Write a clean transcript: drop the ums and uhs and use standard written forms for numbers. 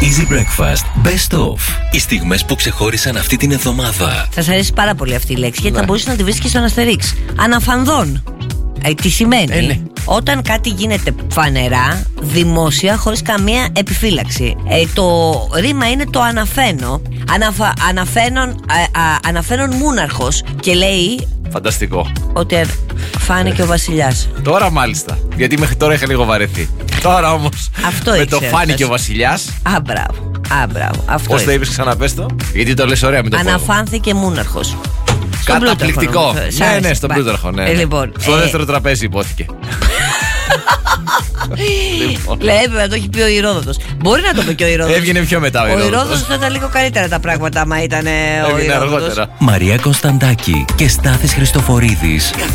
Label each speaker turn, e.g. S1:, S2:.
S1: Easy Breakfast Best Of. Οι στιγμές που ξεχώρισαν αυτή την εβδομάδα.
S2: Σας αρέσει πάρα πολύ αυτή η λέξη, γιατί θα μπορούσε να τη βρεις και στο Αστερίξ. Αναφανδόν. Τι σημαίνει?
S3: Ναι. Όταν
S2: κάτι γίνεται φανερά, δημόσια, χωρίς καμία επιφύλαξη. Το ρήμα είναι το αναφαίνω. Αναφαίνον μούναρχος. Και λέει
S3: φανταστικό
S2: ότι φάνηκε ο βασιλιάς.
S3: Τώρα μάλιστα. Γιατί μέχρι τώρα είχα λίγο βαρεθεί. Τώρα όμως με το φάνηκε ο βασιλιάς.
S2: Μπράβο.
S3: Πώς το είπες, ξαναπες το? Γιατί το λες ωραία με το
S2: αναφάνθηκε μούναρχος.
S3: Καταπληκτικό. Ναι, στον Πλούταρχο. Ναι.
S2: Λοιπόν,
S3: στο δεύτερο τραπέζι υπόθηκε.
S2: Λέει, να το έχει πει ο Ηρόδοτος. Μπορεί να το πει και ο Ηρόδοτος.
S3: Έβγαινε πιο μετά ο
S2: Ηρόδοτος. Ο Ηρόδοτος θα ήταν λίγο καλύτερα τα πράγματα άμα ήταν ο Ηρόδοτος.
S1: Μαρία Κωνσταντάκη και Στάθης Χριστοφορίδης.